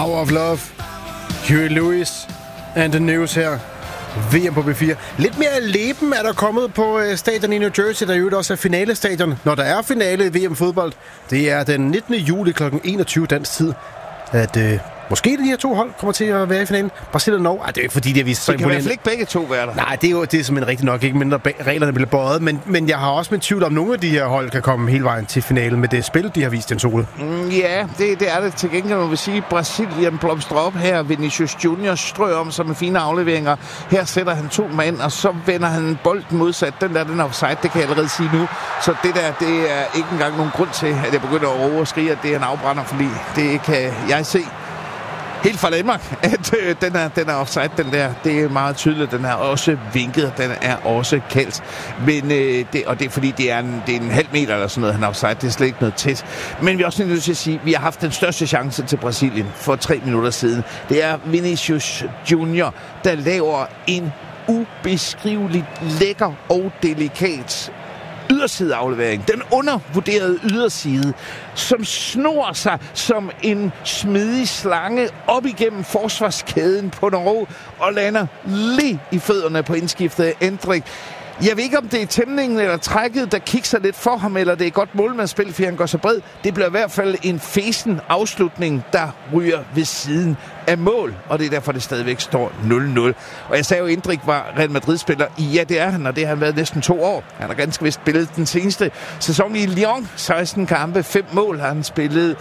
Power of Love, Huey Lewis and the News her. VM på B4. Lidt mere leben er der kommet på stadion i New Jersey, der jo også er finalestadion, når der er finale i VM-fodbold. Det er den 19. juli kl. 21 dansk tid, at måske de her to hold kommer til at være i finalen. Brasilien og Norge. Det er jo ikke fordi, det er vist så imponerende. Det kan i hvert fald ikke begge to være der. Nej, det er simpelthen rigtigt nok ikke, mindre reglerne bliver bøjet. Men jeg har også min tvivl om, nogle af de her hold kan komme hele vejen til finalen med det spil, de har vist den sole. Ja, det er det til gengæld. Man vil sige, Brasilien blomstrer op her. Vinicius Junior strøger om sig med fine afleveringer. Her sætter han 2 mand, og så vender han bolden modsat. Den er offside, det kan jeg allerede sige nu. Så det er ikke engang nogen grund til, at jeg begynder at råbe og skrige, at det er en afbrænder, fordi det kan jeg se helt fra Danmark, at den er offside, den der. Det er meget tydeligt. Den er også vinket, den er også kaldt. Men det er fordi, det er en halv meter eller sådan noget, han er offside. Det er slet ikke noget tæt. Men vi er også nødt til at sige, at vi har haft den største chance til Brasilien for 3 minutter siden. Det er Vinicius Junior, der laver en ubeskriveligt lækker og delikat ydersideaflevering. Den undervurderede yderside, som snor sig som en smidig slange op igennem forsvarskæden på Norge og lander lige i fødderne på indskiftet Endrik. Jeg ved ikke, om det er tæmningen eller trækket, der kikser lidt for ham, eller det er godt målmandsspil, fordi han går så bred. Det bliver i hvert fald en fesen afslutning, der ryger ved siden af mål, og det er derfor, det stadigvæk står 0-0. Og jeg sagde jo, at Endrik var Real Madrid-spiller. Ja, det er han, og det har han været næsten 2 år. Han har ganske vist spillet den seneste sæson i Lyon. 16 kampe, 5 mål har han spillet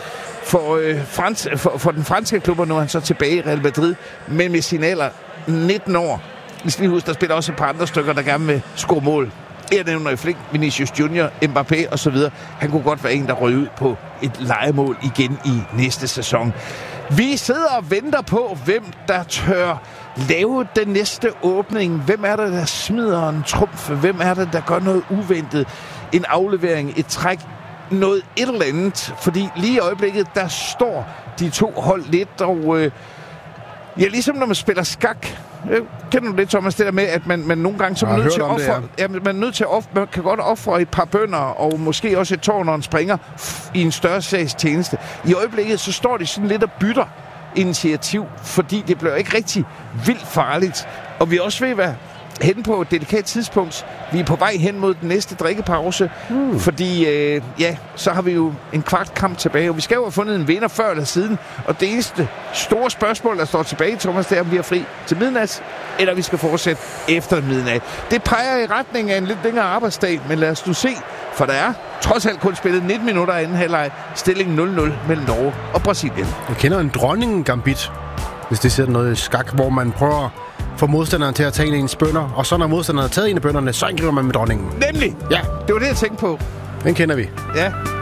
for den franske klub, og nu er han så tilbage i Real Madrid, men med sin alder 19 år. Vi skal lige huske, der spiller også et par andre stykker, der gerne vil score mål. Jeg nævner i flink, Vinicius Junior, Mbappé osv. Han kunne godt være en, der røg ud på et lejemål igen i næste sæson. Vi sidder og venter på, hvem der tør lave den næste åbning. Hvem er der smider en trumf? Hvem er det, der gør noget uventet? En aflevering, et træk, noget et eller andet. Fordi lige i øjeblikket, der står de to hold lidt, og ja, ligesom når man spiller skak. Kender du det, Thomas, det der med, at man nogle gange så man nødt til at ofre, man kan godt ofre et par bønder og måske også et tårn, når en springer i en større sags tjeneste. I øjeblikket så står de sådan lidt og bytter initiativ, fordi det bliver ikke rigtig vildt farligt. Og vi er også ved at være hen på et delikat tidspunkt. Vi er på vej hen mod den næste drikkepause, fordi så har vi jo en kvart kamp tilbage, og vi skal jo have fundet en vinder før eller siden. Og det eneste store spørgsmål, der står tilbage, Thomas, det er, om vi er fri til midnat, eller vi skal fortsætte efter midnat. Det peger i retning af en lidt længere arbejdsdag, men lad os nu se, for der er trods alt kun spillet 19 minutter af anden halvleg, stilling 0-0 mellem Norge og Brasilien. Jeg kender en dronningen-gambit, hvis det ser noget skak, hvor man prøver få modstanderen til at tage en bønder, og så når modstanderen har taget en af bønderne, så angriber man med dronningen. Nemlig! Ja. Det var det, jeg tænkte på. Den kender vi. Ja.